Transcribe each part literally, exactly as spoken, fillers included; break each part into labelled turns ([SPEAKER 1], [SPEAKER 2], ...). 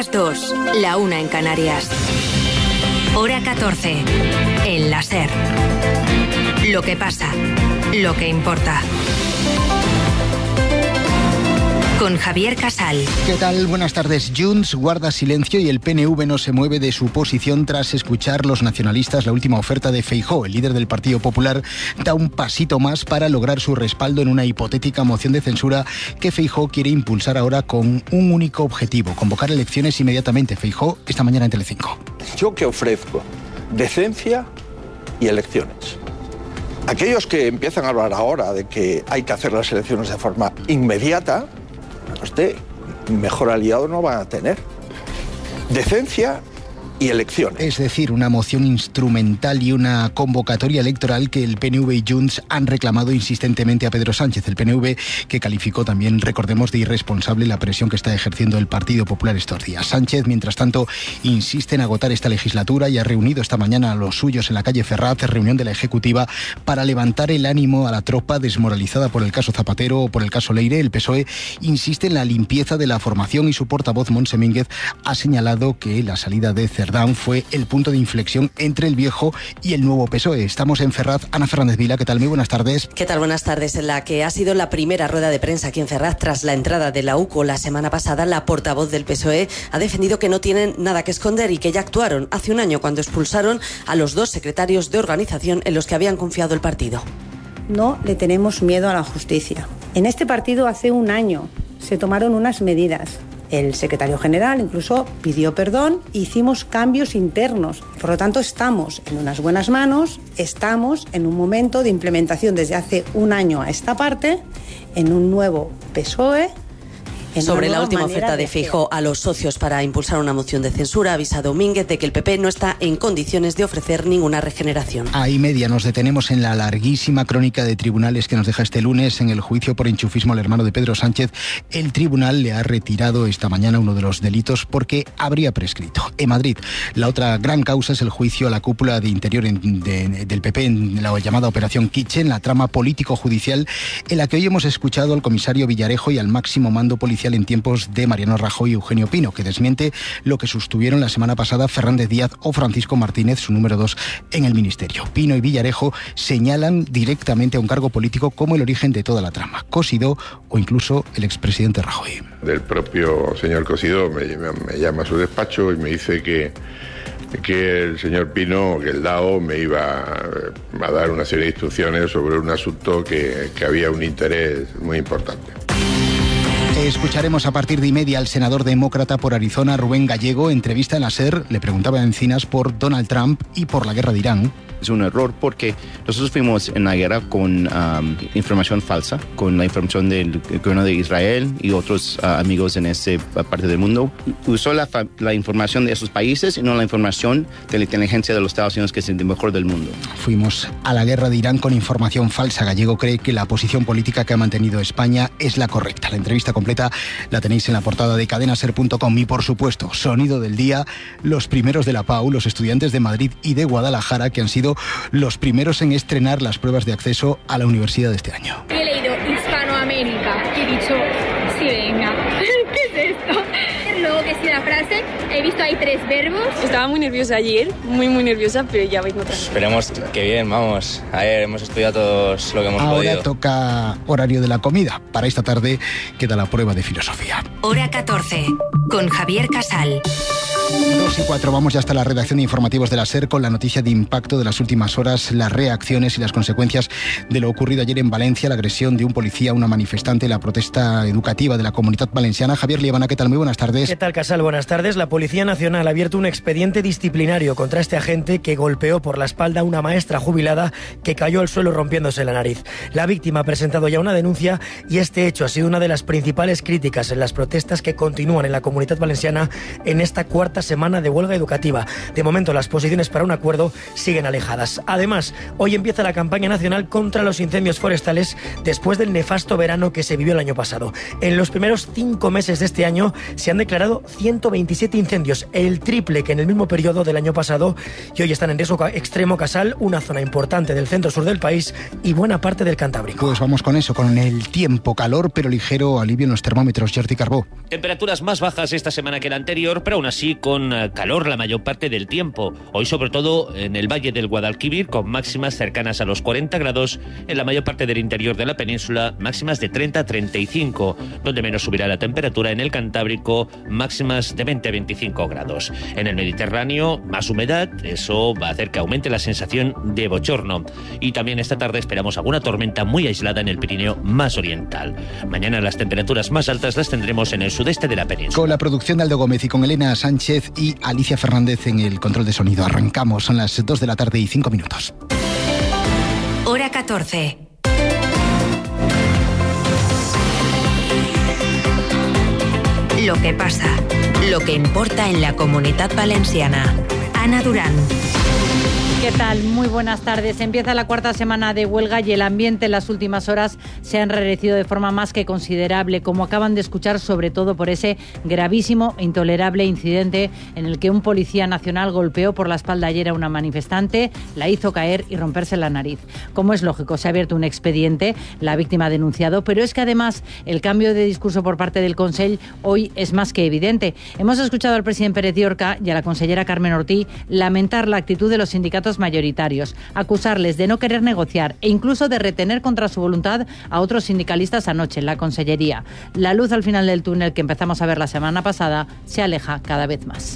[SPEAKER 1] las dos, la una en Canarias. Hora catorce, en la SER. Lo que pasa, lo que importa. Con Javier Casal.
[SPEAKER 2] ¿Qué tal? Buenas tardes. Junts guarda silencio y el P N V no se mueve de su posición tras escuchar los nacionalistas la última oferta de Feijóo. El líder del Partido Popular da un pasito más para lograr su respaldo en una hipotética moción de censura que Feijóo quiere impulsar ahora con un único objetivo: convocar elecciones inmediatamente. Feijóo esta mañana en Telecinco.
[SPEAKER 3] ¿Yo qué ofrezco? Decencia y elecciones. Aquellos que empiezan a hablar ahora de que hay que hacer las elecciones de forma inmediata, usted mejor aliado no va a tener. Decencia y elecciones.
[SPEAKER 2] Es decir, una moción instrumental y una convocatoria electoral que el P N V y Junts han reclamado insistentemente a Pedro Sánchez. El P N V que calificó también, recordemos, de irresponsable la presión que está ejerciendo el Partido Popular estos días. Sánchez, mientras tanto, insiste en agotar esta legislatura y ha reunido esta mañana a los suyos en la calle Ferraz, reunión de la Ejecutiva, para levantar el ánimo a la tropa desmoralizada por el caso Zapatero o por el caso Leire. El P S O E insiste en la limpieza de la formación y su portavoz, Montse Mínguez, ha señalado que la salida de Cerdán fue el punto de inflexión entre el viejo y el nuevo P S O E. Estamos en Ferraz. Ana Fernández Vila, ¿qué tal? Muy buenas tardes.
[SPEAKER 4] ¿Qué tal? Buenas tardes. En la que ha sido la primera rueda de prensa aquí en Ferraz tras la entrada de la U C O la semana pasada, la portavoz del P S O E ha defendido que no tienen nada que esconder y que ya actuaron hace un año cuando expulsaron a los dos secretarios de organización en los que habían confiado el partido.
[SPEAKER 5] No le tenemos miedo a la justicia. En este partido hace un año se tomaron unas medidas. El secretario general incluso pidió perdón e hicimos cambios internos. Por lo tanto, estamos en unas buenas manos, estamos en un momento de implementación desde hace un año a esta parte, en un nuevo P S O E.
[SPEAKER 4] Sobre la última oferta de Feijóo a los socios para impulsar una moción de censura, ha avisado Mínguez de que el P P no está en condiciones de ofrecer ninguna regeneración.
[SPEAKER 2] A y media nos detenemos en la larguísima crónica de tribunales que nos deja este lunes en el juicio por enchufismo al hermano de Pedro Sánchez. El tribunal le ha retirado esta mañana uno de los delitos porque habría prescrito. En Madrid, la otra gran causa es el juicio a la cúpula de interior en, de, del P P en la llamada Operación Kitchen, la trama político-judicial en la que hoy hemos escuchado al comisario Villarejo y al máximo mando policial en tiempos de Mariano Rajoy y Eugenio Pino, que desmiente lo que sostuvieron la semana pasada Fernández Díaz o Francisco Martínez, su número dos en el ministerio. Pino y Villarejo señalan directamente a un cargo político como el origen de toda la trama, Cosidó o incluso el expresidente Rajoy.
[SPEAKER 6] Del propio señor Cosidó me, me llama a su despacho y me dice que que el señor Pino, que el D A O, me iba a dar una serie de instrucciones sobre un asunto que, que había un interés muy importante.
[SPEAKER 2] Escucharemos a partir de y media al senador demócrata por Arizona, Rubén Gallego. Entrevista en la SER, le preguntaba a Encinas por Donald Trump y por la guerra de Irán.
[SPEAKER 7] Es un error porque nosotros fuimos en la guerra con um, información falsa, con la información del gobierno de Israel y otros uh, amigos en esta parte del mundo. Usó la, la información de esos países y no la información de la inteligencia de los Estados Unidos, que es el mejor del mundo.
[SPEAKER 2] Fuimos a la guerra de Irán con información falsa. Gallego cree que la posición política que ha mantenido España es la correcta. La entrevista completa la tenéis en la portada de cadena ser punto com y, por supuesto, sonido del día, los primeros de la P A U, los estudiantes de Madrid y de Guadalajara, que han sido los primeros en estrenar las pruebas de acceso a la universidad de este año.
[SPEAKER 8] He leído Hispanoamérica y he dicho, sí, venga, ¿qué es esto? Luego que sí la frase, he visto ahí tres verbos.
[SPEAKER 9] Estaba muy nerviosa ayer, muy muy nerviosa, pero ya vengo otra vez.
[SPEAKER 10] Esperemos que bien, vamos. A ver, hemos estudiado todos lo que hemos
[SPEAKER 2] Ahora
[SPEAKER 10] podido.
[SPEAKER 2] Ahora toca horario de la comida. Para esta tarde queda la prueba de filosofía.
[SPEAKER 1] Hora catorce, con Javier Casal.
[SPEAKER 2] dos y cuatro, vamos ya hasta la redacción de informativos de la SER con la noticia de impacto de las últimas horas, las reacciones y las consecuencias de lo ocurrido ayer en Valencia, la agresión de un policía a una manifestante, la protesta educativa de la Comunidad Valenciana. Javier Liebana, ¿qué tal? Muy buenas tardes.
[SPEAKER 11] ¿Qué tal, Casal? Buenas tardes. La Policía Nacional ha abierto un expediente disciplinario contra este agente que golpeó por la espalda a una maestra jubilada que cayó al suelo rompiéndose la nariz. La víctima ha presentado ya una denuncia y este hecho ha sido una de las principales críticas en las protestas que continúan en la Comunidad Valenciana en esta cuarta cuarta semana de huelga educativa. De momento, las posiciones para un acuerdo siguen alejadas. Además, hoy empieza la campaña nacional contra los incendios forestales después del nefasto verano que se vivió el año pasado. En los primeros cinco meses de este año se han declarado ciento veintisiete incendios, el triple que en el mismo periodo del año pasado, y hoy están en riesgo extremo Casal, una zona importante del centro-sur del país y buena parte del Cantábrico.
[SPEAKER 2] Pues vamos con eso, con el tiempo, calor pero ligero alivio en los termómetros. Jordi Carbó.
[SPEAKER 12] Temperaturas más bajas esta semana que la anterior, pero aún así con calor la mayor parte del tiempo. Hoy sobre todo en el Valle del Guadalquivir, con máximas cercanas a los cuarenta grados, en la mayor parte del interior de la península, máximas de treinta a treinta y cinco, donde menos subirá la temperatura en el Cantábrico, máximas de veinte a veinticinco grados. En el Mediterráneo, más humedad, eso va a hacer que aumente la sensación de bochorno. Y también esta tarde esperamos alguna tormenta muy aislada en el Pirineo más oriental. Mañana las temperaturas más altas las tendremos en el sudeste de la península.
[SPEAKER 2] Con la producción de Aldo Gómez y con Elena Sánchez y Alicia Fernández en el control de sonido. Arrancamos, son las dos de la tarde y cinco minutos.
[SPEAKER 1] Hora catorce. Lo que pasa, lo que importa en la Comunitat Valenciana. Ana Durán.
[SPEAKER 13] ¿Qué tal? Muy buenas tardes. Empieza la cuarta semana de huelga y el ambiente en las últimas horas se ha enrarecido de forma más que considerable, como acaban de escuchar, sobre todo por ese gravísimo e intolerable incidente en el que un policía nacional golpeó por la espalda ayer a una manifestante, la hizo caer y romperse la nariz. Como es lógico, se ha abierto un expediente, la víctima ha denunciado, pero es que además el cambio de discurso por parte del Consell hoy es más que evidente. Hemos escuchado al presidente Pérez Llorca y a la consellera Carmen Ortí lamentar la actitud de los sindicatos mayoritarios, acusarles de no querer negociar e incluso de retener contra su voluntad a otros sindicalistas anoche en la Consellería. La luz al final del túnel que empezamos a ver la semana pasada se aleja cada vez más.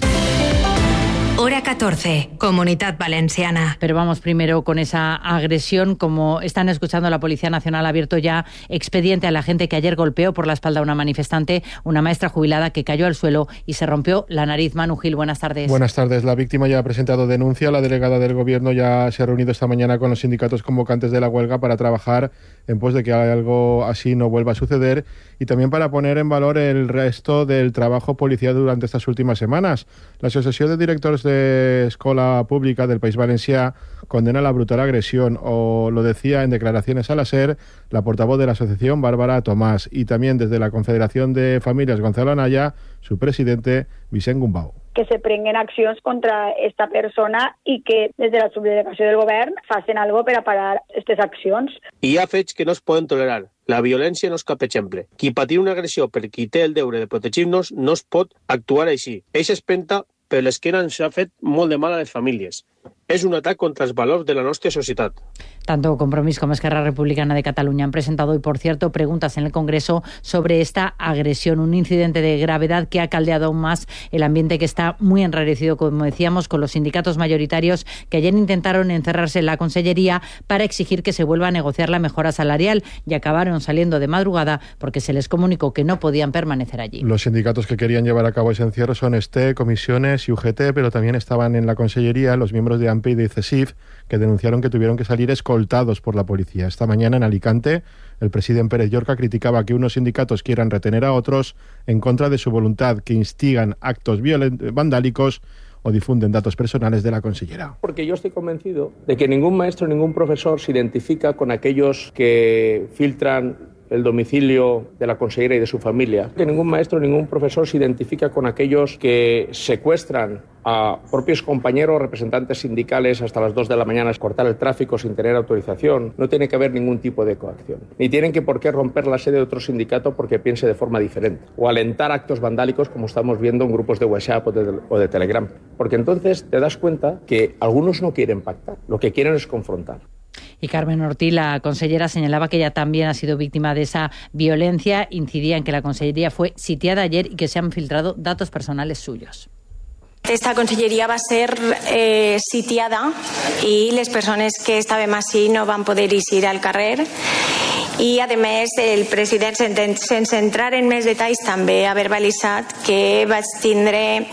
[SPEAKER 1] Hora catorce, Comunitat Valenciana.
[SPEAKER 13] Pero vamos primero con esa agresión. Como están escuchando, la Policía Nacional ha abierto ya expediente a la gente que ayer golpeó por la espalda a una manifestante, una maestra jubilada que cayó al suelo y se rompió la nariz. Manu Gil, buenas tardes.
[SPEAKER 14] Buenas tardes. La víctima ya ha presentado denuncia. La delegada del Gobierno ya se ha reunido esta mañana con los sindicatos convocantes de la huelga para trabajar en pos de que algo así no vuelva a suceder y también para poner en valor el resto del trabajo policial durante estas últimas semanas. La Asociación de Directores de Escola Pública del País Valencià condena la brutal agresión, o lo decía en declaraciones a la SER la portavoz de la asociación, Bárbara Tomás, y también desde la Confederación de Famílies Gonzalo Anaya, su presidente, Vicent Gumbau.
[SPEAKER 15] Que se prenguen accions contra esta persona i que des de la subdelegació del govern facin algo per a parar aquestes accions.
[SPEAKER 16] Hi ha fets que no es poden tolerar. La violència no és cap exemple. Qui patir una agressió per qui té el deure de protegir-nos no es pot actuar així. Eixa espenta per l'esquena ens ha fet molt de mal a les famílies. Es un ataque contra los valores de la nuestra sociedad.
[SPEAKER 13] Tanto Compromís como Esquerra Republicana de Cataluña han presentado hoy, por cierto, preguntas en el Congreso sobre esta agresión, un incidente de gravedad que ha caldeado aún más el ambiente que está muy enrarecido, como decíamos, con los sindicatos mayoritarios que ayer intentaron encerrarse en la Consellería para exigir que se vuelva a negociar la mejora salarial y acabaron saliendo de madrugada porque se les comunicó que no podían permanecer allí.
[SPEAKER 14] Los sindicatos que querían llevar a cabo ese encierro son STE, Comisiones y U G T, pero también estaban en la Consellería los miembros de AMPE y de CESIF, que denunciaron que tuvieron que salir escoltados por la policía. Esta mañana en Alicante, el presidente Pérez Llorca criticaba que unos sindicatos quieran retener a otros en contra de su voluntad, que instigan actos violentos, vandálicos o difunden datos personales de la consellera.
[SPEAKER 17] Porque yo estoy convencido de que ningún maestro, ningún profesor se identifica con aquellos que filtran el domicilio de la consellera y de su familia. Que ningún maestro, ningún profesor se identifica con aquellos que secuestran a propios compañeros, representantes sindicales hasta las dos de la mañana, cortar el tráfico sin tener autorización. No tiene que haber ningún tipo de coacción. Ni tienen que por qué romper la sede de otro sindicato porque piense de forma diferente. O alentar actos vandálicos como estamos viendo en grupos de WhatsApp o de, o de Telegram. Porque entonces te das cuenta que algunos no quieren pactar. Lo que quieren es confrontar.
[SPEAKER 13] Y Carmen Ortí, la consellera, señalaba que ella también ha sido víctima de esa violencia. Incidía en que la consellería fue sitiada ayer y que se han filtrado datos personales suyos.
[SPEAKER 18] Esta conselleria va ser eh, sitiada i les persones que estàvem així no van poder eixir al carrer. I, a més, el president, sense entrar en més detalls, també ha verbalitzat que vaig tindre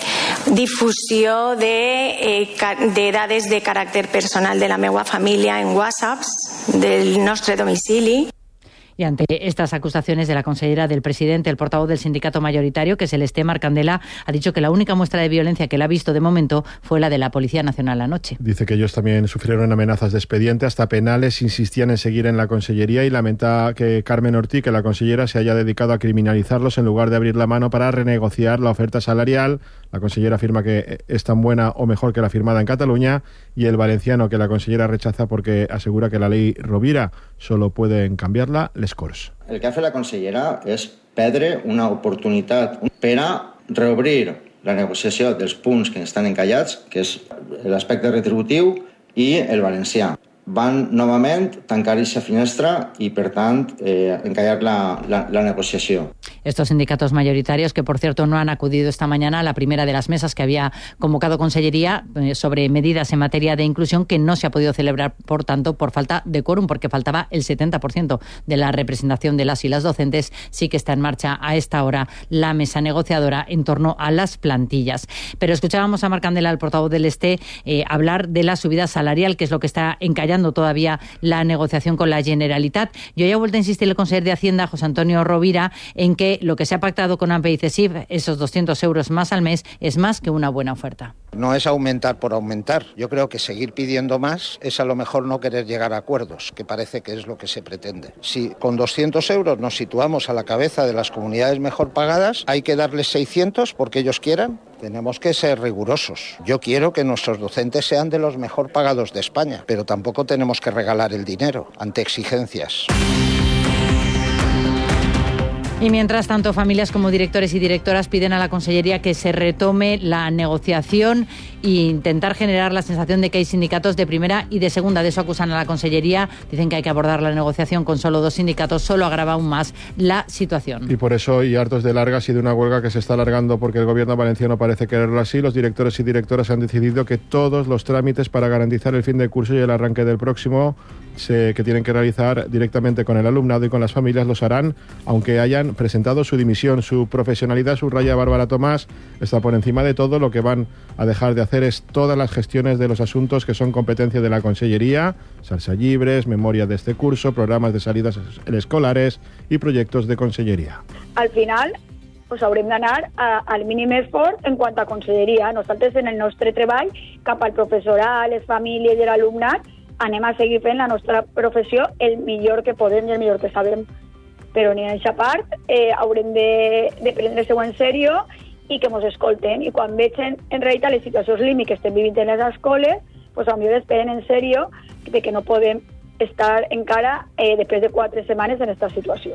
[SPEAKER 18] difusió de, eh, de dades de caràcter personal de la meva família en whatsapps del nostre domicili.
[SPEAKER 13] Y ante estas acusaciones de la consellera del presidente, el portavoz del sindicato mayoritario, que es el Este, Marc Candela, ha dicho que la única muestra de violencia que él ha visto de momento fue la de la Policía Nacional anoche.
[SPEAKER 14] Dice que ellos también sufrieron amenazas de expediente, hasta penales, insistían en seguir en la consellería y lamenta que Carmen Ortí, que la consellera, se haya dedicado a criminalizarlos en lugar de abrir la mano para renegociar la oferta salarial. La consellera afirma que es tan buena o mejor que la firmada en Cataluña, y el valenciano, que la consellera rechaza porque asegura que la ley Rovira solo pueden cambiarla les Corts.
[SPEAKER 19] El que ha fet la consellera és perdre una oportunitat per a reobrir la negociació dels punts que estan encallats, que és l'aspecte retributiu i el valencià. Van novament tancar aquesta finestra i, per tant, eh, encallar la, la, la negociació.
[SPEAKER 13] Estos sindicatos mayoritarios, que por cierto no han acudido esta mañana a la primera de las mesas que había convocado Consellería eh, sobre medidas en materia de inclusión, que no se ha podido celebrar, por tanto, por falta de quórum, porque faltaba el setenta por ciento de la representación de las y las docentes. Sí que está en marcha a esta hora la mesa negociadora en torno a las plantillas. Pero escuchábamos a Marc Candela, el portavoz del Este, eh, hablar de la subida salarial, que es lo que está encallando todavía la negociación con la Generalitat. Yo ya he vuelto a insistir el consejero de Hacienda, José Antonio Rovira, en que lo que se ha pactado con AMPE y CESIF, esos doscientos euros más al mes, es más que una buena oferta.
[SPEAKER 20] No es aumentar por aumentar. Yo creo que seguir pidiendo más es a lo mejor no querer llegar a acuerdos, que parece que es lo que se pretende. Si con doscientos euros nos situamos a la cabeza de las comunidades mejor pagadas, hay que darles seiscientos porque ellos quieran. Tenemos que ser rigurosos. Yo quiero que nuestros docentes sean de los mejor pagados de España, pero tampoco tenemos que regalar el dinero ante exigencias.
[SPEAKER 13] Y mientras tanto, familias como directores y directoras piden a la Consellería que se retome la negociación e intentar generar la sensación de que hay sindicatos de primera y de segunda. De eso acusan a la Consellería. Dicen que hay que abordar la negociación con solo dos sindicatos. Solo agrava aún más la situación.
[SPEAKER 14] Y por eso, y hartos de largas y de una huelga que se está alargando porque el gobierno valenciano parece quererlo así, los directores y directoras han decidido que todos los trámites para garantizar el fin de curso y el arranque del próximo, se, que tienen que realizar directamente con el alumnado y con las familias, los harán aunque hayan presentado su dimisión. Su profesionalidad, subraya Bárbara Tomás, está por encima de todo. Lo que van a dejar de hacer es todas las gestiones de los asuntos que son competencia de la Consellería: salsa llibres, memoria de este curso, programas de salidas escolares y proyectos de Consellería.
[SPEAKER 15] Al final, pues haurem d'anar al mínim esforç en quant a Conselleria. Nosaltres, en el nostre treball, cap al professorat, les famílies i l'alumnat, anem a seguir fent la nostra professió el millor que podem i el millor que sabem. Però ni en aquesta part eh, haurem de, de prendre-se-ho en sèrio i que ens escolten. I quan vegin en realitat les situacions límit que estem vivint en les escoles, pues potser esperen en sèrio de que no podem estar encara eh, després de quatre setmanes en aquesta situació.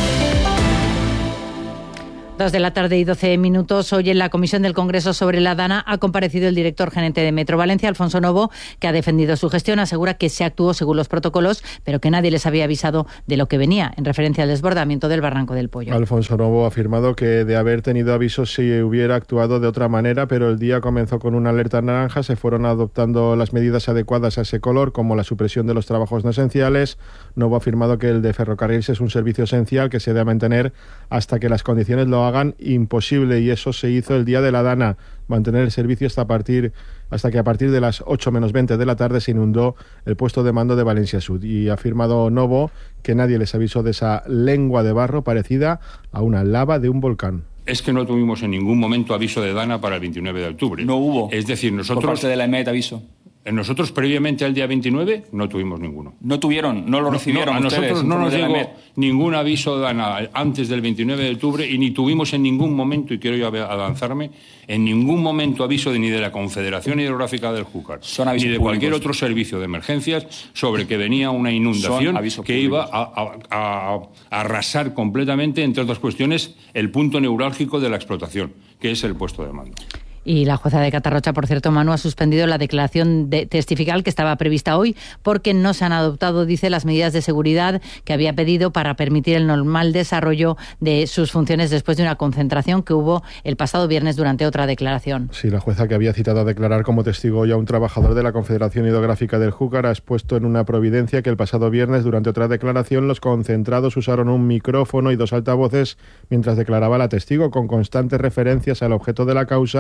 [SPEAKER 13] Dos de la tarde y doce minutos. Hoy en la Comisión del Congreso sobre la DANA ha comparecido el director gerente de Metro Valencia, Alfonso Novo, que ha defendido su gestión. Asegura que se actuó según los protocolos, pero que nadie les había avisado de lo que venía, en referencia al desbordamiento del Barranco del Pollo.
[SPEAKER 14] Alfonso Novo ha afirmado que de haber tenido avisos se hubiera actuado de otra manera, pero el día comenzó con una alerta naranja, se fueron adoptando las medidas adecuadas a ese color, como la supresión de los trabajos no esenciales. Novo ha afirmado que el de ferrocarriles es un servicio esencial que se debe mantener hasta que las condiciones lo hagan imposible, y eso se hizo el día de la DANA, mantener el servicio hasta, partir, hasta que a partir de las ocho menos veinte de la tarde se inundó el puesto de mando de Valencia Sud. Y ha afirmado Novo que nadie les avisó de esa lengua de barro parecida a una lava de un volcán.
[SPEAKER 21] Es que no tuvimos en ningún momento aviso de DANA para el veintinueve de octubre.
[SPEAKER 22] No hubo.
[SPEAKER 21] Es decir, nosotros...
[SPEAKER 22] Por parte de la EMET aviso.
[SPEAKER 21] Nosotros previamente al día veintinueve no tuvimos ninguno.
[SPEAKER 22] No tuvieron, no lo recibieron
[SPEAKER 21] no, no,
[SPEAKER 22] ustedes.
[SPEAKER 21] A nosotros no nos llegó ningún aviso de DANA antes del veintinueve de octubre y ni tuvimos en ningún momento, y quiero yo avanzarme, en ningún momento aviso de, ni de la Confederación Hidrográfica del Júcar, ni de
[SPEAKER 22] públicos.
[SPEAKER 21] Cualquier otro servicio de emergencias sobre que venía una inundación que públicos. Iba a, a, a, a arrasar completamente, entre otras cuestiones, el punto neurálgico de la explotación, que es el puesto de mando.
[SPEAKER 13] Y la jueza de Catarrocha, por cierto, Manu, ha suspendido la declaración de testifical que estaba prevista hoy porque no se han adoptado, dice, las medidas de seguridad que había pedido para permitir el normal desarrollo de sus funciones después de una concentración que hubo el pasado viernes durante otra declaración.
[SPEAKER 14] Sí, la jueza, que había citado a declarar como testigo ya un trabajador de la Confederación Hidrográfica del Júcar, ha expuesto en una providencia que el pasado viernes, durante otra declaración, los concentrados usaron un micrófono y dos altavoces mientras declaraba la testigo, con constantes referencias al objeto de la causa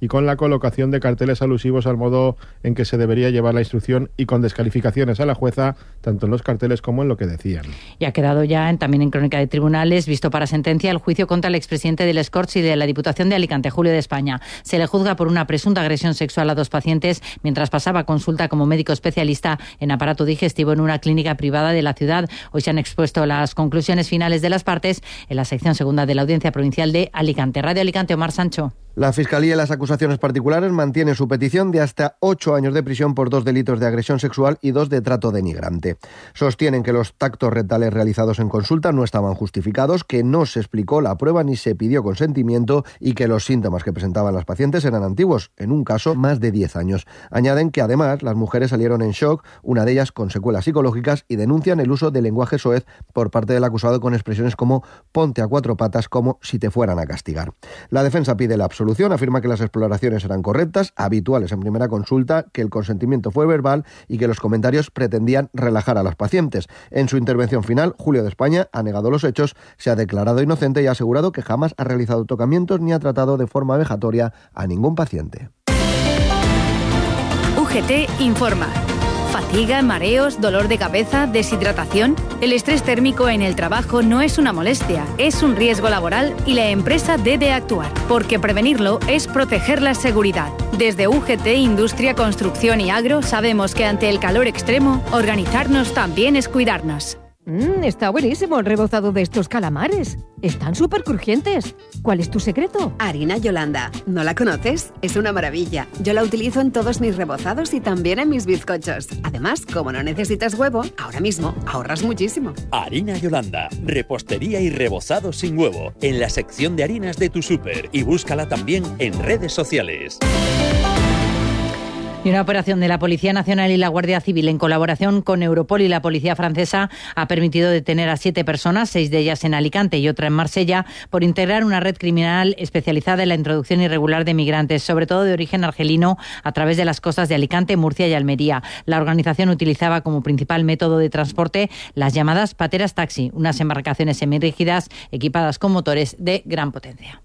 [SPEAKER 14] y con la colocación de carteles alusivos al modo en que se debería llevar la instrucción y con descalificaciones a la jueza, tanto en los carteles como en lo que decían.
[SPEAKER 13] Y ha quedado ya en, también en crónica de tribunales, visto para sentencia, el juicio contra el expresidente del Escorts y de la Diputación de Alicante, Julio de España. Se le juzga por una presunta agresión sexual a dos pacientes mientras pasaba consulta como médico especialista en aparato digestivo en una clínica privada de la ciudad. Hoy se han expuesto las conclusiones finales de las partes en la sección segunda de la Audiencia Provincial de Alicante. Radio Alicante, Omar Sancho.
[SPEAKER 3] La Fiscalía y las acusaciones particulares mantienen su petición de hasta ocho años de prisión por dos delitos de agresión sexual y dos de trato denigrante. Sostienen que los tactos rectales realizados en consulta no estaban justificados, que no se explicó la prueba ni se pidió consentimiento y que los síntomas que presentaban las pacientes eran antiguos, en un caso más de diez años. Añaden que además las mujeres salieron en shock, una de ellas con secuelas psicológicas, y denuncian el uso del lenguaje soez por parte del acusado con expresiones como ponte a cuatro patas, como si te fueran a castigar. La defensa pide la absolución. Afirma que las exploraciones eran correctas, habituales en primera consulta, que el consentimiento fue verbal y que los comentarios pretendían relajar a las pacientes. En su intervención final, Julio de España ha negado los hechos, se ha declarado inocente y ha asegurado que jamás ha realizado tocamientos ni ha tratado de forma vejatoria a ningún paciente.
[SPEAKER 5] U G T informa. Fatiga, mareos, dolor de cabeza, deshidratación. El estrés térmico en el trabajo no es una molestia, es un riesgo laboral y la empresa debe actuar, porque prevenirlo es proteger la seguridad. Desde U G T, Industria, Construcción y Agro sabemos que ante el calor extremo, organizarnos también es cuidarnos.
[SPEAKER 23] Mmm, está buenísimo el rebozado de estos calamares. Están súper crujientes. ¿Cuál es tu secreto?
[SPEAKER 24] Harina Yolanda. ¿No la conoces? Es una maravilla. Yo la utilizo en todos mis rebozados y también en mis bizcochos. Además, como no necesitas huevo, ahora mismo ahorras muchísimo.
[SPEAKER 25] Harina Yolanda. Repostería y rebozado sin huevo. En la sección de harinas de tu súper. Y búscala también en redes sociales.
[SPEAKER 13] Y una operación de la Policía Nacional y la Guardia Civil en colaboración con Europol y la Policía Francesa ha permitido detener a siete personas, seis de ellas en Alicante y otra en Marsella, por integrar una red criminal especializada en la introducción irregular de migrantes, sobre todo de origen argelino, a través de las costas de Alicante, Murcia y Almería. La organización utilizaba como principal método de transporte las llamadas pateras taxi, unas embarcaciones semirrígidas equipadas con motores de gran potencia.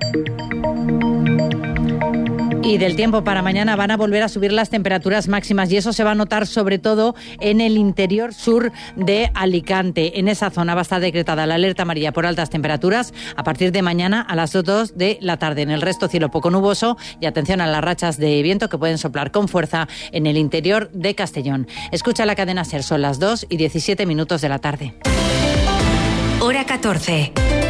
[SPEAKER 13] Y del tiempo para mañana van a volver a subir las temperaturas máximas y eso se va a notar sobre todo en el interior sur de Alicante. En esa zona va a estar decretada la alerta amarilla por altas temperaturas a partir de mañana a las dos de la tarde. En el resto cielo poco nuboso y atención a las rachas de viento que pueden soplar con fuerza en el interior de Castellón. Escucha la cadena SER, son las dos y diecisiete minutos de la tarde.
[SPEAKER 1] Hora catorce.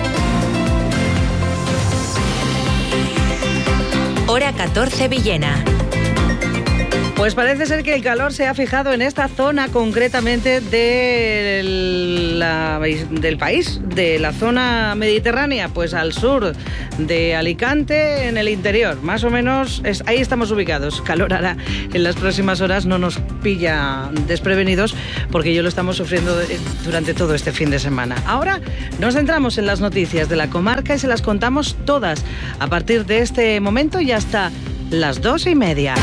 [SPEAKER 1] Hora catorce Villena.
[SPEAKER 26] Pues parece ser que el calor se ha fijado en esta zona concretamente de la, del país, de la zona mediterránea, pues al sur de Alicante, en el interior. Más o menos es, ahí estamos ubicados. Calor hará en las próximas horas, no nos pilla desprevenidos porque yo lo estamos sufriendo durante todo este fin de semana. Ahora nos centramos en las noticias de la comarca y se las contamos todas a partir de este momento y hasta las dos y media.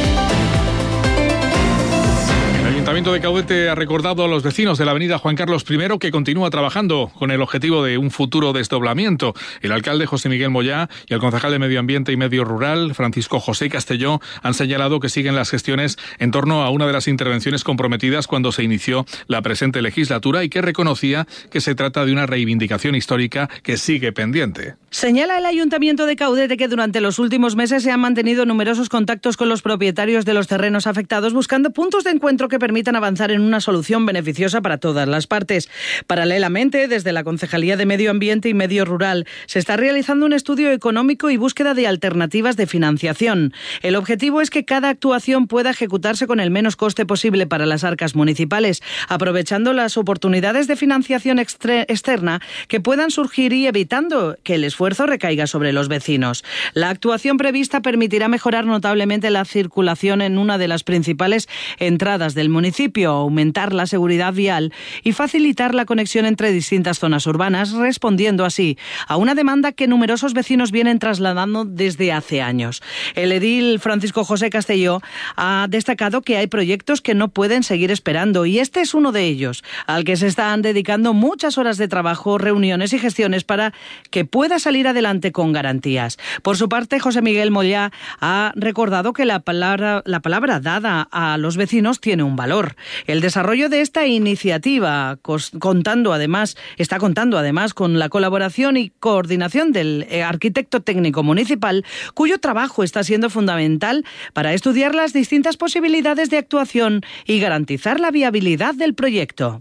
[SPEAKER 27] El Ayuntamiento de Caudete ha recordado a los vecinos de la avenida Juan Carlos primero que continúa trabajando con el objetivo de un futuro desdoblamiento. El alcalde José Miguel Moyá y el concejal de Medio Ambiente y Medio Rural, Francisco José Castelló, han señalado que siguen las gestiones en torno a una de las intervenciones comprometidas cuando se inició la presente legislatura y que reconocía que se trata de una reivindicación histórica que sigue pendiente.
[SPEAKER 26] Señala el Ayuntamiento de Caudete que durante los últimos meses se han mantenido numerosos contactos con los propietarios de los terrenos afectados buscando puntos de encuentro que permitan avanzar en una solución beneficiosa para todas las partes. Paralelamente, desde la Concejalía de Medio Ambiente y Medio Rural se está realizando un estudio económico y búsqueda de alternativas de financiación. El objetivo es que cada actuación pueda ejecutarse con el menos coste posible para las arcas municipales, aprovechando las oportunidades de financiación externa que puedan surgir y evitando que el esfuerzo recaiga sobre los vecinos. La actuación prevista permitirá mejorar notablemente la circulación en una de las principales entradas del municipio municipio, aumentar la seguridad vial y facilitar la conexión entre distintas zonas urbanas, respondiendo así a una demanda que numerosos vecinos vienen trasladando desde hace años. El edil Francisco José Castelló ha destacado que hay proyectos que no pueden seguir esperando y este es uno de ellos, al que se están dedicando muchas horas de trabajo, reuniones y gestiones para que pueda salir adelante con garantías. Por su parte, José Miguel Mollá ha recordado que la palabra, la palabra dada a los vecinos tiene un valor. El desarrollo de esta iniciativa, contando además, está contando además con la colaboración y coordinación del arquitecto técnico municipal, cuyo trabajo está siendo fundamental para estudiar las distintas posibilidades de actuación y garantizar la viabilidad del proyecto.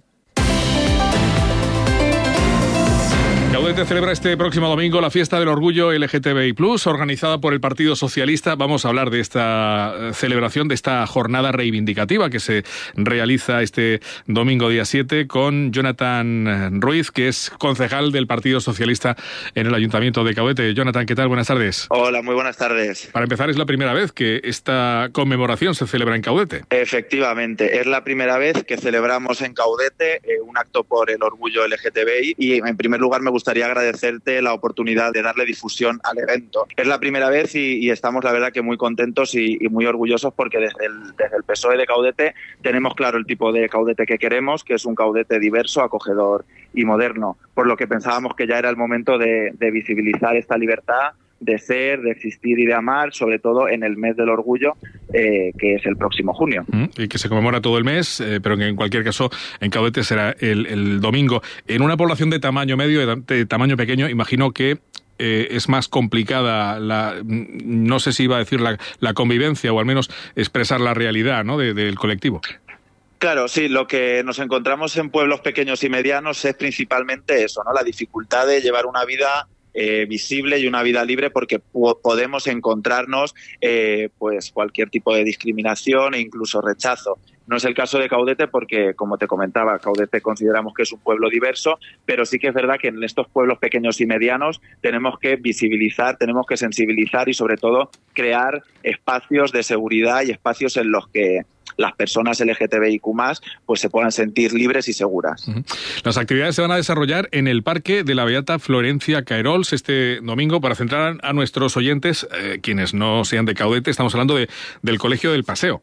[SPEAKER 27] Caudete celebra este próximo domingo la fiesta del orgullo L G T B I plus, organizada por el Partido Socialista. Vamos a hablar de esta celebración, de esta jornada reivindicativa que se realiza este domingo día siete con Jonathan Ruiz, que es concejal del Partido Socialista en el Ayuntamiento de Caudete. Jonathan, ¿qué tal? Buenas tardes.
[SPEAKER 4] Hola, muy buenas tardes.
[SPEAKER 27] Para empezar, es la primera vez que esta conmemoración se celebra en Caudete.
[SPEAKER 4] Efectivamente, es la primera vez que celebramos en Caudete eh, un acto por el orgullo L G T B I y, en primer lugar, me gustaría gustaría agradecerte la oportunidad de darle difusión al evento. Es la primera vez y, y estamos, la verdad, que muy contentos y, y muy orgullosos porque desde el, desde el P S O E de Caudete tenemos claro el tipo de Caudete que queremos, que es un Caudete diverso, acogedor y moderno, por lo que pensábamos que ya era el momento de, de visibilizar esta libertad de ser, de existir y de amar, sobre todo en el mes del orgullo, eh, que es el próximo junio.
[SPEAKER 27] Y que se conmemora todo el mes, eh, pero que en cualquier caso en Caudete será el, el domingo. En una población de tamaño medio, de, de tamaño pequeño, imagino que eh, es más complicada, la, no sé si iba a decir la, la convivencia o al menos expresar la realidad, ¿no?, de, del colectivo.
[SPEAKER 4] Claro, sí, lo que nos encontramos en pueblos pequeños y medianos es principalmente eso, ¿no?, la dificultad de llevar una vida Eh, visible y una vida libre, porque po- podemos encontrarnos eh, pues cualquier tipo de discriminación e incluso rechazo. No es el caso de Caudete porque, como te comentaba, Caudete consideramos que es un pueblo diverso, pero sí que es verdad que en estos pueblos pequeños y medianos tenemos que visibilizar, tenemos que sensibilizar y sobre todo crear espacios de seguridad y espacios en los que las personas L G T B I Q más, pues se puedan sentir libres y seguras.
[SPEAKER 27] Uh-huh. Las actividades se van a desarrollar en el Parque de la Beata Florencia Caerols este domingo. Para centrar a nuestros oyentes, eh, quienes no sean de Caudete, estamos hablando de, del Colegio del Paseo.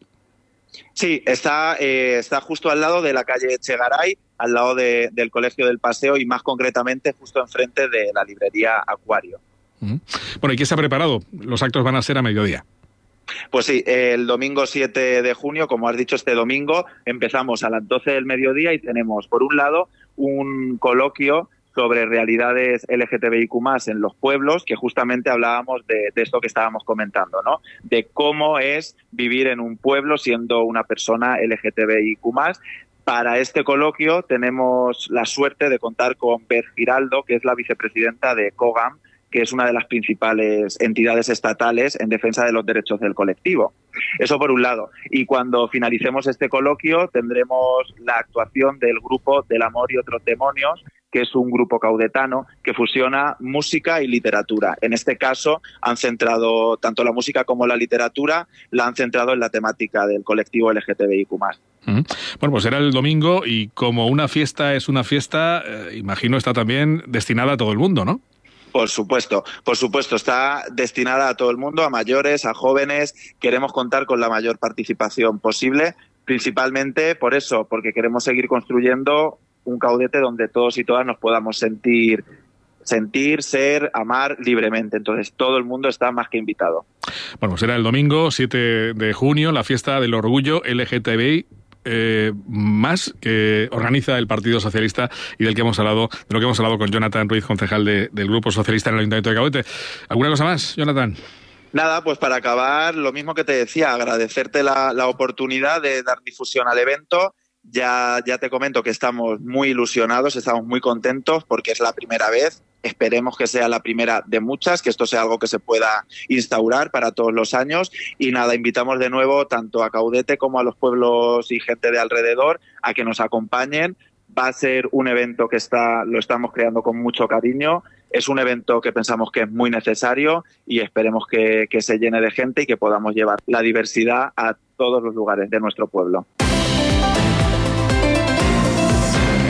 [SPEAKER 4] Sí, está, eh, está justo al lado de la calle Echegaray, al lado de, del Colegio del Paseo y más concretamente justo enfrente de la librería Acuario.
[SPEAKER 27] Uh-huh. Bueno, ¿y qué se ha preparado? Los actos van a ser a mediodía.
[SPEAKER 4] Pues sí, el domingo siete de junio, como has dicho, este domingo empezamos a las doce del mediodía y tenemos, por un lado, un coloquio sobre realidades L G T B I Q más en los pueblos, que justamente hablábamos de, de esto que estábamos comentando, ¿no? De cómo es vivir en un pueblo siendo una persona L G T B I Q más. Para este coloquio tenemos la suerte de contar con Beth Giraldo, que es la vicepresidenta de COGAM, que es una de las principales entidades estatales en defensa de los derechos del colectivo. Eso por un lado. Y cuando finalicemos este coloquio tendremos la actuación del grupo Del Amor y Otros Demonios, que es un grupo caudetano que fusiona música y literatura. En este caso han centrado tanto la música como la literatura, la han centrado en la temática del colectivo L G T B I Q más.
[SPEAKER 27] Uh-huh. Bueno, pues será el domingo y como una fiesta es una fiesta, eh, imagino está también destinada a todo el mundo, ¿no?
[SPEAKER 4] Por supuesto, por supuesto, está destinada a todo el mundo, a mayores, a jóvenes. Queremos contar con la mayor participación posible, principalmente por eso, porque queremos seguir construyendo un Caudete donde todos y todas nos podamos sentir, sentir, ser, amar libremente. Entonces, todo el mundo está más que invitado.
[SPEAKER 27] Bueno, será el domingo siete de junio, la fiesta del orgullo L G T B I Eh, más que organiza el Partido Socialista y del que hemos hablado, de lo que hemos hablado con Jonathan Ruiz, concejal de, del Grupo Socialista en el Ayuntamiento de Caudete. ¿Alguna cosa más, Jonathan?
[SPEAKER 4] Nada, pues para acabar, lo mismo que te decía, agradecerte la, la oportunidad de dar difusión al evento. Ya, ya te comento que estamos muy ilusionados, estamos muy contentos porque es la primera vez. Esperemos que sea la primera de muchas, que esto sea algo que se pueda instaurar para todos los años. Y nada, invitamos de nuevo tanto a Caudete como a los pueblos y gente de alrededor a que nos acompañen. Va a ser un evento que está, lo estamos creando con mucho cariño. Es un evento que pensamos que es muy necesario y esperemos que, que se llene de gente y que podamos llevar la diversidad a todos los lugares de nuestro pueblo.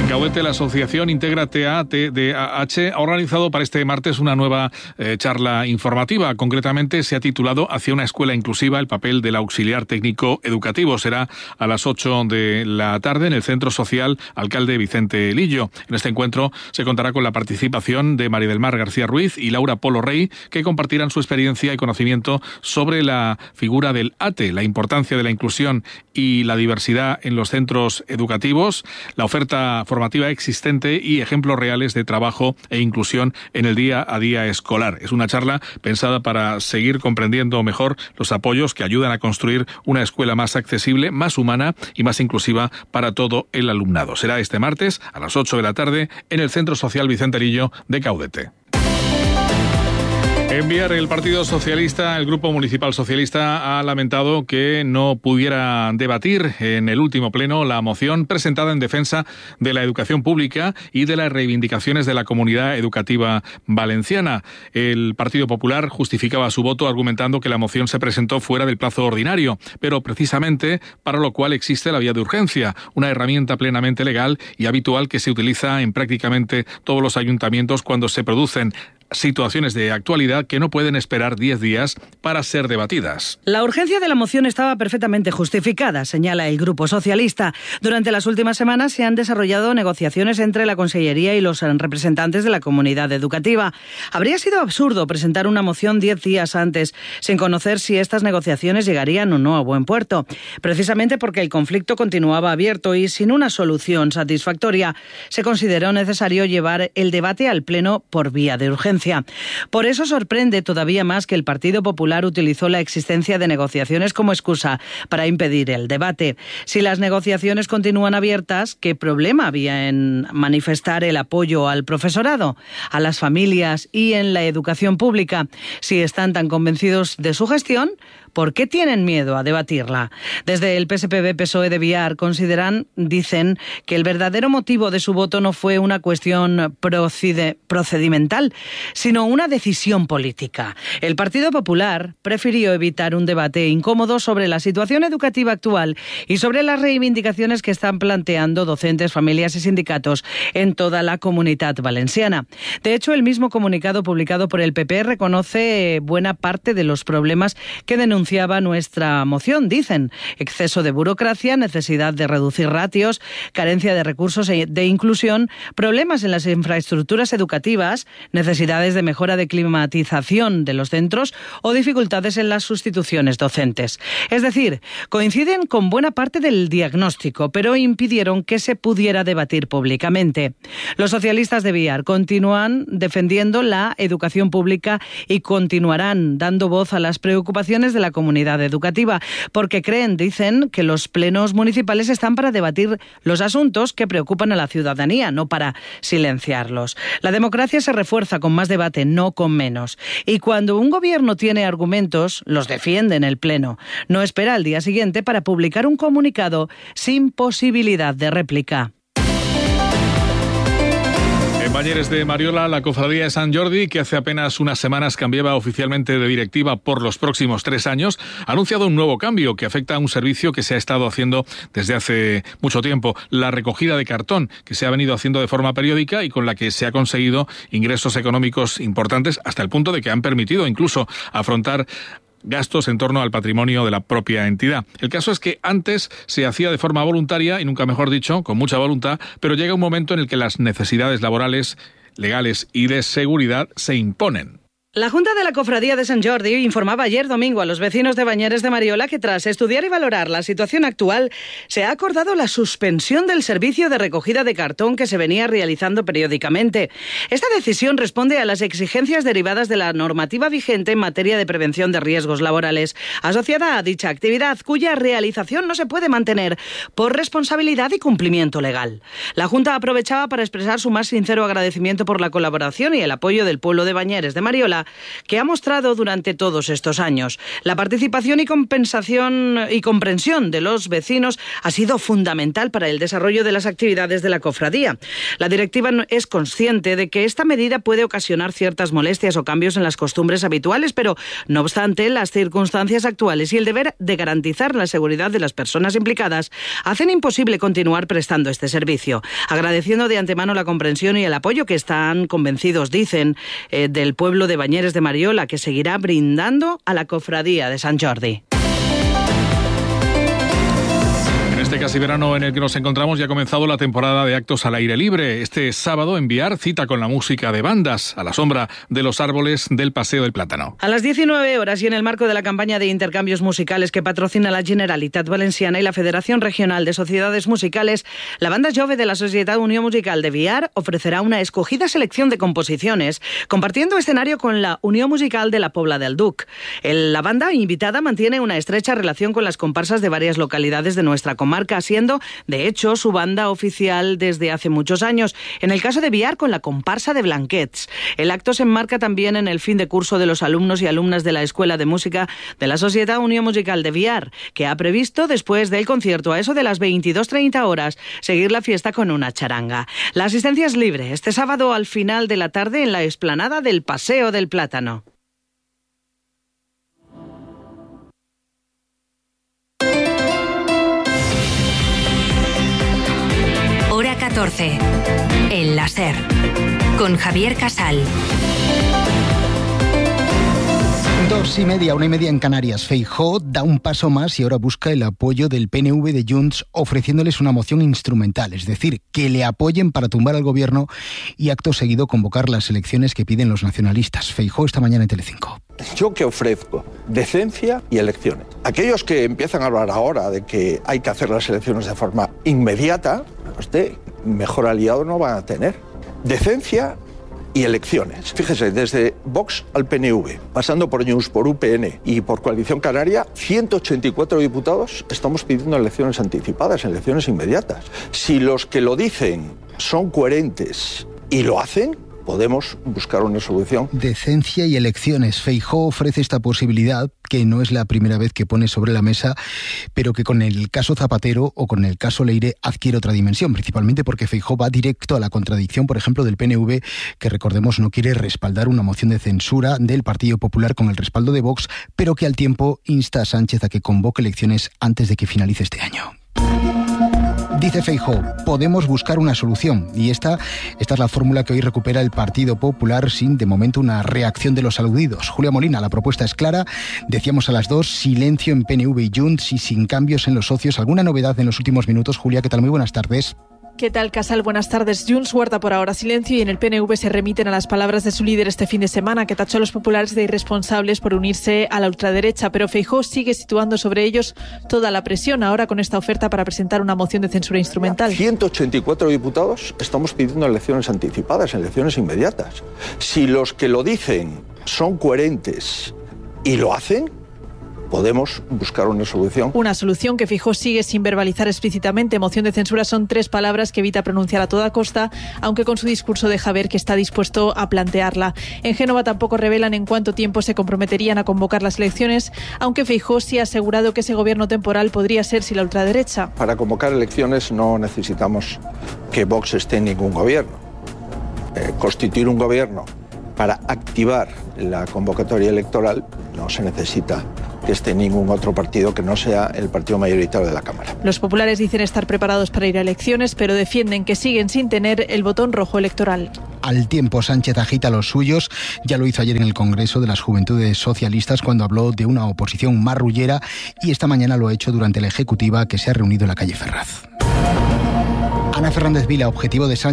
[SPEAKER 27] Caudete, la asociación Intégrate A T D A H ha organizado para este martes una nueva eh, charla informativa. Concretamente se ha titulado Hacia una escuela inclusiva, el papel del auxiliar técnico educativo. Será a las ocho de la tarde en el Centro Social Alcalde Vicente Lillo. En este encuentro se contará con la participación de María del Mar García Ruiz y Laura Polo Rey, que compartirán su experiencia y conocimiento sobre la figura del A T E, la importancia de la inclusión y la diversidad en los centros educativos, la oferta formativa existente y ejemplos reales de trabajo e inclusión en el día a día escolar. Es una charla pensada para seguir comprendiendo mejor los apoyos que ayudan a construir una escuela más accesible, más humana y más inclusiva para todo el alumnado. Será este martes a las ocho de la tarde en el Centro Social Vicente Lillo de Caudete. Enviar el Partido Socialista, el Grupo Municipal Socialista, ha lamentado que no pudiera debatir en el último pleno la moción presentada en defensa de la educación pública y de las reivindicaciones de la comunidad educativa valenciana. El Partido Popular justificaba su voto argumentando que la moción se presentó fuera del plazo ordinario, pero precisamente para lo cual existe la vía de urgencia, una herramienta plenamente legal y habitual que se utiliza en prácticamente todos los ayuntamientos cuando se producen situaciones de actualidad que no pueden esperar diez días para ser debatidas.
[SPEAKER 26] La urgencia de la moción estaba perfectamente justificada, señala el Grupo Socialista. Durante las últimas semanas se han desarrollado negociaciones entre la Consellería y los representantes de la comunidad educativa. Habría sido absurdo presentar una moción diez días antes, sin conocer si estas negociaciones llegarían o no a buen puerto. Precisamente porque el conflicto continuaba abierto y sin una solución satisfactoria, se consideró necesario llevar el debate al Pleno por vía de urgencia. Por eso sorprende todavía más que el Partido Popular utilizó la existencia de negociaciones como excusa para impedir el debate. Si las negociaciones continúan abiertas, ¿qué problema había en manifestar el apoyo al profesorado, a las familias y en la educación pública? Si están tan convencidos de su gestión, ¿por qué tienen miedo a debatirla? Desde el P S P B-P S O E de Biar consideran, dicen, que el verdadero motivo de su voto no fue una cuestión procede, procedimental, sino una decisión política. El Partido Popular prefirió evitar un debate incómodo sobre la situación educativa actual y sobre las reivindicaciones que están planteando docentes, familias y sindicatos en toda la Comunidad Valenciana. De hecho, el mismo comunicado publicado por el P P reconoce buena parte de los problemas que denuncian Anunciaba nuestra moción, dicen: exceso de burocracia, necesidad de reducir ratios, carencia de recursos de inclusión, problemas en las infraestructuras educativas, necesidades de mejora de climatización de los centros o dificultades en las sustituciones docentes. Es decir, coinciden con buena parte del diagnóstico, pero impidieron que se pudiera debatir públicamente. Los socialistas de Biar continúan defendiendo la educación pública y continuarán dando voz a las preocupaciones de la comunidad educativa, porque creen, dicen, que los plenos municipales están para debatir los asuntos que preocupan a la ciudadanía, no para silenciarlos. La democracia se refuerza con más debate, no con menos. Y cuando un gobierno tiene argumentos, los defiende en el pleno. No espera al día siguiente para publicar un comunicado sin posibilidad de réplica.
[SPEAKER 27] En Bañeres de Mariola, la Cofradía de Sant Jordi, que hace apenas unas semanas cambiaba oficialmente de directiva por los próximos tres años, ha anunciado un nuevo cambio que afecta a un servicio que se ha estado haciendo desde hace mucho tiempo, la recogida de cartón, que se ha venido haciendo de forma periódica y con la que se ha conseguido ingresos económicos importantes hasta el punto de que han permitido incluso afrontar gastos en torno al patrimonio de la propia entidad. El caso es que antes se hacía de forma voluntaria, y nunca mejor dicho, con mucha voluntad, pero llega un momento en el que las necesidades laborales, legales y de seguridad se imponen.
[SPEAKER 26] La Junta de la Cofradía de Sant Jordi informaba ayer domingo a los vecinos de Bañeres de Mariola que tras estudiar y valorar la situación actual se ha acordado la suspensión del servicio de recogida de cartón que se venía realizando periódicamente. Esta decisión responde a las exigencias derivadas de la normativa vigente en materia de prevención de riesgos laborales, asociada a dicha actividad cuya realización no se puede mantener por responsabilidad y cumplimiento legal. La Junta aprovechaba para expresar su más sincero agradecimiento por la colaboración y el apoyo del pueblo de Bañeres de Mariola española que ha mostrado durante todos estos años. La participación y compensación y comprensión de los vecinos ha sido fundamental para el desarrollo de las actividades de la cofradía. La directiva es consciente de que esta medida puede ocasionar ciertas molestias o cambios en las costumbres habituales, pero no obstante, las circunstancias actuales y el deber de garantizar la seguridad de las personas implicadas hacen imposible continuar prestando este servicio. Agradeciendo de antemano la comprensión y el apoyo que están convencidos, dicen, eh, del pueblo de Bañeres de Mariola, que seguirá brindando a la cofradía de Sant Jordi.
[SPEAKER 27] Este casi verano en el que nos encontramos ya ha comenzado la temporada de actos al aire libre. Este sábado en Biar, cita con la música de bandas a la sombra de los árboles del Paseo del Plátano.
[SPEAKER 26] A las diecinueve horas y en el marco de la campaña de intercambios musicales que patrocina la Generalitat Valenciana y la Federación Regional de Sociedades Musicales, la banda jove de la Societat Unió Musical de Biar ofrecerá una escogida selección de composiciones, compartiendo escenario con la Unió Musical de la Pobla del Duc. El, la banda invitada mantiene una estrecha relación con las comparsas de varias localidades de nuestra comarca, siendo, de hecho, su banda oficial desde hace muchos años. En el caso de Biar, con la comparsa de Blanquets. El acto se enmarca también en el fin de curso de los alumnos y alumnas de la Escuela de Música de la Societat Unió Musical de Biar, que ha previsto, después del concierto, a eso de las veintidós treinta horas, seguir la fiesta con una charanga. La asistencia es libre este sábado al final de la tarde en la explanada del Paseo del Plátano.
[SPEAKER 1] Hora catorce. El láser. Con Javier Casal.
[SPEAKER 2] Dos y media, una y media en Canarias. Feijóo da un paso más y ahora busca el apoyo del P N V de Junts, ofreciéndoles una moción instrumental, es decir, que le apoyen para tumbar al gobierno y acto seguido convocar las elecciones que piden los nacionalistas. Feijóo esta mañana en Telecinco.
[SPEAKER 6] ¿Yo qué ofrezco? Decencia y elecciones. Aquellos que empiezan a hablar ahora de que hay que hacer las elecciones de forma inmediata, usted mejor aliado no van a tener. Decencia y elecciones. Fíjese, desde Vox al P N V, pasando por Junts, por U P N y por Coalición Canaria, ciento ochenta y cuatro diputados estamos pidiendo elecciones anticipadas, elecciones inmediatas. Si los que lo dicen son coherentes y lo hacen, podemos buscar una solución.
[SPEAKER 2] Decencia y elecciones. Feijóo ofrece esta posibilidad, que no es la primera vez que pone sobre la mesa, pero que con el caso Zapatero o con el caso Leire adquiere otra dimensión, principalmente porque Feijóo va directo a la contradicción, por ejemplo, del P N V, que recordemos no quiere respaldar una moción de censura del Partido Popular con el respaldo de Vox, pero que al tiempo insta a Sánchez a que convoque elecciones antes de que finalice este año. Dice Feijóo, podemos buscar una solución y esta, esta es la fórmula que hoy recupera el Partido Popular sin, de momento, una reacción de los aludidos. Julia Molina, la propuesta es clara, decíamos a las dos, silencio en P N V y Junts y sin cambios en los socios. ¿Alguna novedad en los últimos minutos? Julia, ¿qué tal? Muy buenas tardes.
[SPEAKER 7] ¿Qué tal, Casal? Buenas tardes. Junts guarda por ahora silencio y en el P N V se remiten a las palabras de su líder este fin de semana, que tachó a los populares de irresponsables por unirse a la ultraderecha, pero Feijóo sigue situando sobre ellos toda la presión ahora con esta oferta para presentar una moción de censura instrumental.
[SPEAKER 6] ciento ochenta y cuatro diputados estamos pidiendo elecciones anticipadas, elecciones inmediatas. Si los que lo dicen son coherentes y lo hacen, podemos buscar una solución.
[SPEAKER 7] Una solución que Feijóo sigue sin verbalizar explícitamente. Moción de censura son tres palabras que evita pronunciar a toda costa, aunque con su discurso deja ver que está dispuesto a plantearla. En Génova tampoco revelan en cuánto tiempo se comprometerían a convocar las elecciones, aunque Feijóo sí ha asegurado que ese gobierno temporal podría ser sin la ultraderecha.
[SPEAKER 6] Para convocar elecciones no necesitamos que Vox esté en ningún gobierno. Eh, constituir un gobierno para activar la convocatoria electoral no se necesita que esté ningún otro partido que no sea el partido mayoritario de la Cámara.
[SPEAKER 7] Los populares dicen estar preparados para ir a elecciones, pero defienden que siguen sin tener el botón rojo electoral.
[SPEAKER 2] Al tiempo, Sánchez agita a los suyos. Ya lo hizo ayer en el Congreso de las Juventudes Socialistas cuando habló de una oposición marrullera y esta mañana lo ha hecho durante la ejecutiva que se ha reunido en la calle Ferraz. Ana Fernández Vila, objetivo de Sánchez.